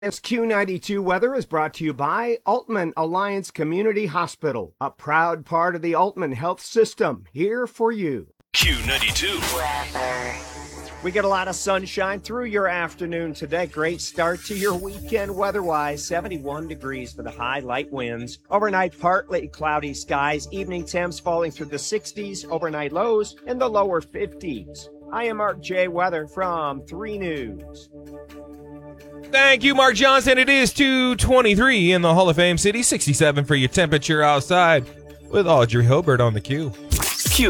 This Q92 weather is brought to you by Altman Alliance Community Hospital, a proud part of the Altman Health System, here for you. Q92 weather. We get a lot of sunshine through your afternoon today. Great start to your weekend weather-wise. 71 degrees for the high, light winds. Overnight, partly cloudy skies. Evening temps falling through the 60s. Overnight lows in the lower 50s. I am Mark J. Weather from 3 News. Thank you, Mark Johnson. It is 2:23 in the Hall of Fame City, 67 for your temperature outside with Audrey Hilbert on the Q.